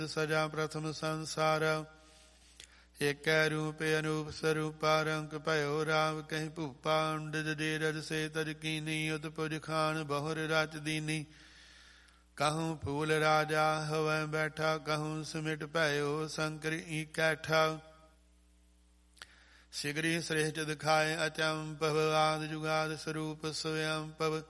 ਸਜਾ ਪ੍ਰਥਮ ਸੰਸਾਰ। ਏਕੈ ਰੂਪ ਅਨੂਪ ਸਰੂਪਾ ਰੰਕ ਭਇਓ ਰਾਵ ਕਹੀਂ ਭੂਪਾ। ਅੰਡਜ ਡੀਰਜ ਸੇ ਤਜ ਕੀਨੀ ਉਤ ਪੁਜ ਖਾਨ ਬਹੁਰ ਰਚ ਦੀਨੀ। ਕਹੂੰ ਫੂਲ ਰਾਜਾ ਹਵੈ ਬੈਠਾ ਕਹੂੰ ਸਿਮਟ ਭਇਓ ਸ਼ੰਕਰ ਈ ਕੈਠਾ। ਸਿਗਰੀ ਸ੍ਰੇਸ਼ਟ ਦਿਖਾਏ ਅਚੰਪਵ ਆਦਿ ਜੁਗਾਦ ਸਰੂਪ ਸਵਯੰਪਵ।